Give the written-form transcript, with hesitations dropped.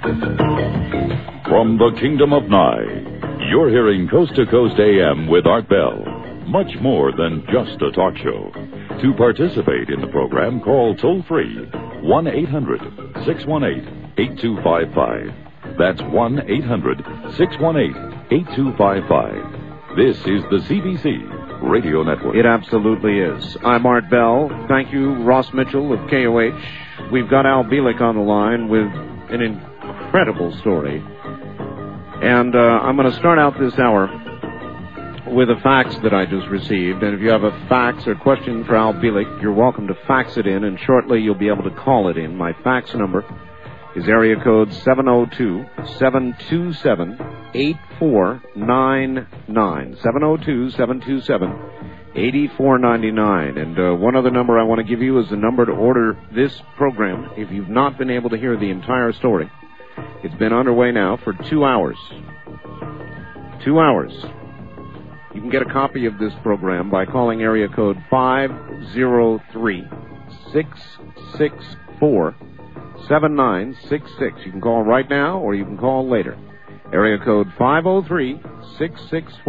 From the Kingdom of Nye, you're hearing Coast to Coast AM with Art Bell. Much more than just a talk show. To participate in the program, call toll-free 1-800-618-8255. That's 1-800-618-8255. This is the CBC Radio Network. It absolutely is. I'm Art Bell. Thank you, Ross Mitchell of KOH. We've got Al Bielek on the line with an incredible story. And I'm going to start out this hour with a fax that I just received. And if you have a fax or question for Al Bielek, you're welcome to fax it in, and shortly you'll be able to call it in. My fax number is area code 702-727-8499. 702-727-8499. And one other number I want to give you is the number to order this program if you've not been able to hear the entire story. It's been underway now for 2 hours. 2 hours. You can get a copy of this program by calling area code 503-664-7966. You can call right now or you can call later. Area code 503-664